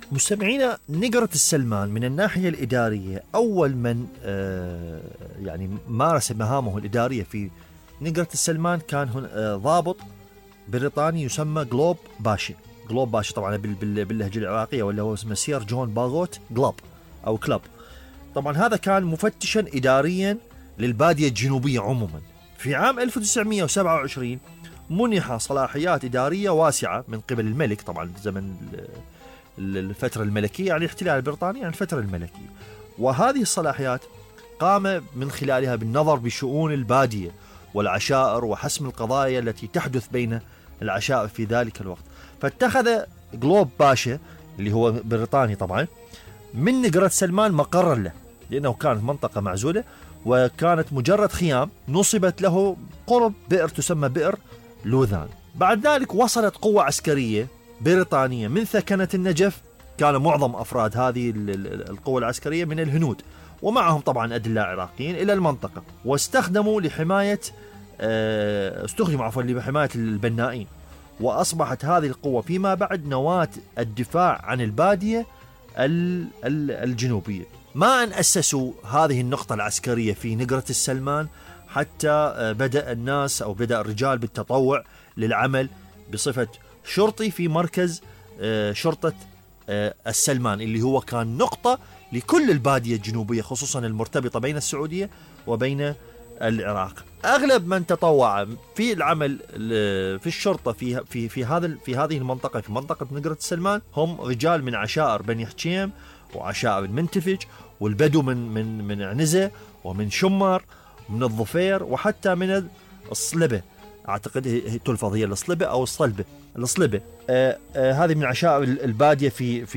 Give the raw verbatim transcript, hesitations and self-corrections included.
مستمعينا، نقرة السلمان من الناحية الإدارية أول من آه يعني مارس مهامه الإدارية في نقرة السلمان كان هنا آه ضابط بريطاني يسمى جلوب باشا. جلوب باشا طبعا باللهجة العراقية، ولا هو اسمه سير جون باغوت جلوب أو كلوب. طبعا هذا كان مفتشا إداريا للبادية الجنوبية عموما. في عام ألف وتسعمئة وسبعة وعشرين منح صلاحيات إدارية واسعة من قبل الملك، طبعا زمن الفترة الملكية، يعني الاحتلال البريطاني، يعني الفترة الملكية. وهذه الصلاحيات قام من خلالها بالنظر بشؤون البادية والعشائر وحسم القضايا التي تحدث بين العشائر في ذلك الوقت. فاتخذ جلوب باشا اللي هو بريطاني طبعا من نقرة سلمان مقرا له، لأنه كانت منطقة معزولة وكانت مجرد خيام نصبت له قرب بئر تسمى بئر لوذان. بعد ذلك وصلت قوة عسكرية بريطانية من ثكنة النجف، كان معظم أفراد هذه القوة العسكرية من الهنود، ومعهم طبعا أدلاء عراقيين إلى المنطقة، واستخدموا لحماية استخدموا عفوا لحماية البنائين. وأصبحت هذه القوة فيما بعد نواة الدفاع عن البادية الجنوبية. ما أن أسسوا هذه النقطة العسكرية في نقرة السلمان حتى بدأ الناس أو بدأ الرجال بالتطوع للعمل بصفة شرطي في مركز شرطة السلمان، اللي هو كان نقطة لكل البادية الجنوبية، خصوصا المرتبطة بين السعودية وبين العراق. أغلب من تطوع في العمل في الشرطة في في في هذا في هذه المنطقة، في منطقة نقرة السلمان، هم رجال من عشائر بني حكيم وعشائر المنتفج والبدو من من من عنزة ومن شمر ومن الظفير وحتى من الصلبة. أعتقد تلفظ هي الصلبة أو الصلبة الصلبة. آه آه هذه من عشائر البادية في في